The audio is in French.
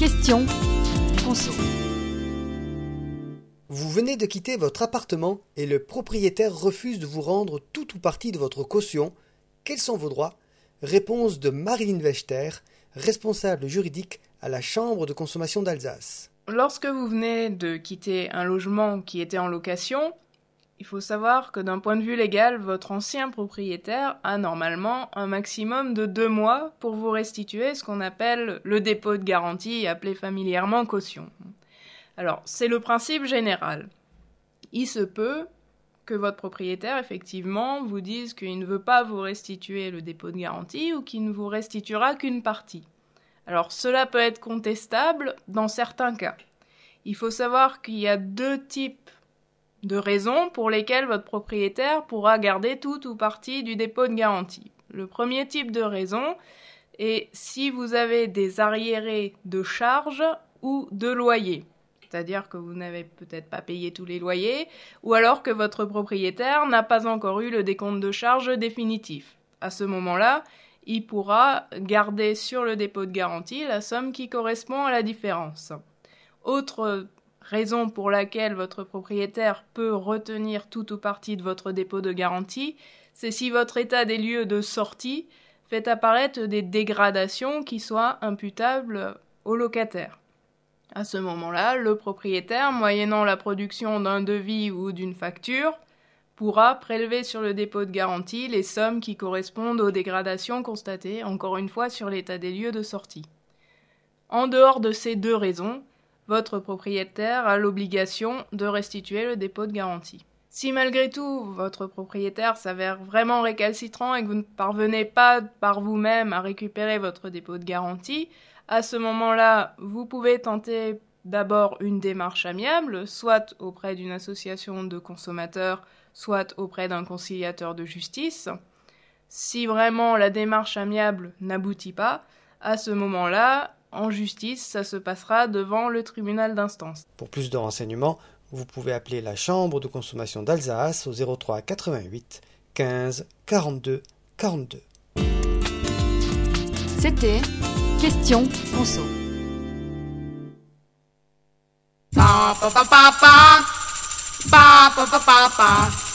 Question Conso. Vous venez de quitter votre appartement et le propriétaire refuse de vous rendre tout ou partie de votre caution. Quels sont vos droits ? Réponse de Marilyn Wechter, responsable juridique à la Chambre de consommation d'Alsace. Lorsque vous venez de quitter un logement qui était en location, il faut savoir que d'un point de vue légal, votre ancien propriétaire a normalement un maximum de 2 mois pour vous restituer ce qu'on appelle le dépôt de garantie, appelé familièrement caution. Alors, c'est le principe général. Il se peut que votre propriétaire, effectivement, vous dise qu'il ne veut pas vous restituer le dépôt de garantie ou qu'il ne vous restituera qu'une partie. Alors, cela peut être contestable dans certains cas. Il faut savoir qu'il y a 2 types de raisons pour lesquelles votre propriétaire pourra garder tout ou partie du dépôt de garantie. Le premier type de raison est si vous avez des arriérés de charges ou de loyers. C'est-à-dire que vous n'avez peut-être pas payé tous les loyers, ou alors que votre propriétaire n'a pas encore eu le décompte de charges définitif. À ce moment-là, il pourra garder sur le dépôt de garantie la somme qui correspond à la différence. Autre raison pour laquelle votre propriétaire peut retenir tout ou partie de votre dépôt de garantie, c'est si votre état des lieux de sortie fait apparaître des dégradations qui soient imputables au locataire. À ce moment-là, le propriétaire, moyennant la production d'un devis ou d'une facture, pourra prélever sur le dépôt de garantie les sommes qui correspondent aux dégradations constatées, encore une fois, sur l'état des lieux de sortie. En dehors de ces 2 raisons, votre propriétaire a l'obligation de restituer le dépôt de garantie. Si malgré tout, votre propriétaire s'avère vraiment récalcitrant et que vous ne parvenez pas par vous-même à récupérer votre dépôt de garantie, à ce moment-là, vous pouvez tenter d'abord une démarche amiable, soit auprès d'une association de consommateurs, soit auprès d'un conciliateur de justice. Si vraiment la démarche amiable n'aboutit pas, à ce moment-là, en justice, ça se passera devant le tribunal d'instance. Pour plus de renseignements, vous pouvez appeler la Chambre de consommation d'Alsace au 03 88 15 42 42. C'était Question Conso. Pa pa pa pa pa pa pa pa pa pa